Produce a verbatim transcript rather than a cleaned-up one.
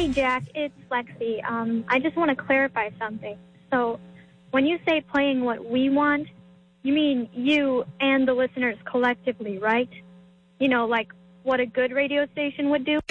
Jack, it's Lexi. Um, I just want to clarify something. So when you say playing what we want, you mean you and the listeners collectively, right? You know, like what a good radio station would do?